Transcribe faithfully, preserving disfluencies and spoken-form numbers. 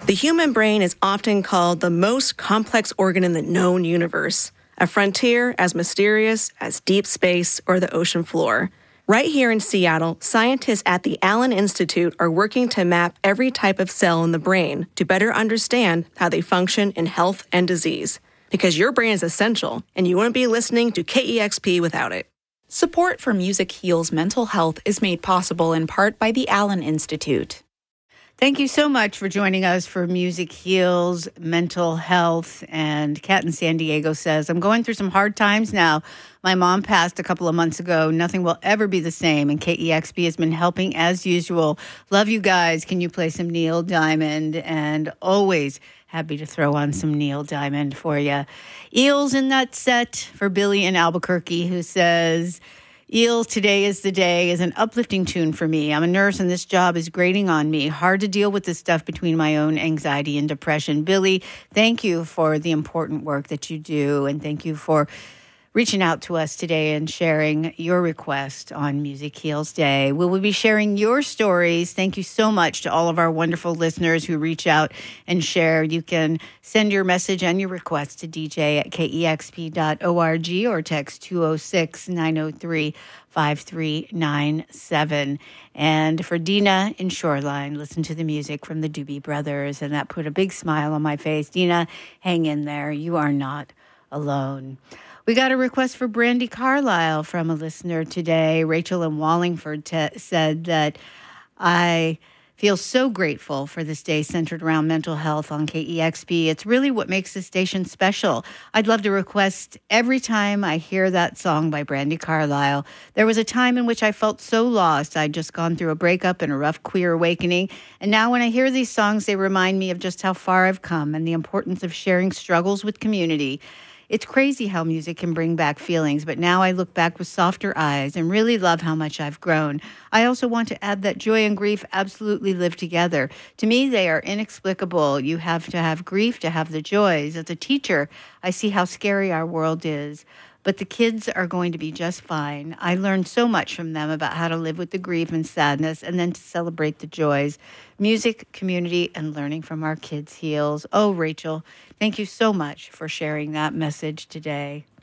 The human brain is often called the most complex organ in the known universe, a frontier as mysterious as deep space or the ocean floor. Right here in Seattle, scientists at the Allen Institute are working to map every type of cell in the brain to better understand how they function in health and disease. Because your brain is essential, and you wouldn't be listening to K E X P without it. Support for Music Heals Mental Health is made possible in part by the Allen Institute. Thank you so much for joining us for Music Heals Mental Health. And Kat in San Diego says, I'm going through some hard times now. My mom passed a couple of months ago. Nothing will ever be the same. And K E X P has been helping as usual. Love you guys. Can you play some Neil Diamond? And always happy to throw on some Neil Diamond for you. Eels in that set for Billy in Albuquerque, who says, Eels, Today is the Day is an uplifting tune for me. I'm a nurse and this job is grating on me. Hard to deal with this stuff between my own anxiety and depression. Billy, thank you for the important work that you do, and thank you for reaching out to us today and sharing your request on Music Heals Day. We will be sharing your stories. Thank you so much to all of our wonderful listeners who reach out and share. You can send your message and your request to d j at k e x p dot org or text two oh six, nine oh three, five three nine seven. And for Dina in Shoreline, listen to the music from the Doobie Brothers, and that put a big smile on my face. Dina, hang in there. You are not alone. We got a request for Brandi Carlile from a listener today. Rachel in Wallingford te- said that I feel so grateful for this day centered around mental health on K E X P. It's really what makes the station special. I'd love to request every time I hear that song by Brandi Carlile. There was a time in which I felt so lost. I'd just gone through a breakup and a rough queer awakening. And now when I hear these songs, they remind me of just how far I've come and the importance of sharing struggles with community. It's crazy how music can bring back feelings, but now I look back with softer eyes and really love how much I've grown. I also want to add that joy and grief absolutely live together. To me, they are inexplicable. You have to have grief to have the joys. As a teacher, I see how scary our world is. But the kids are going to be just fine. I learned so much from them about how to live with the grief and sadness and then to celebrate the joys. Music, community, and learning from our kids heals. Oh, Rachel, thank you so much for sharing that message today.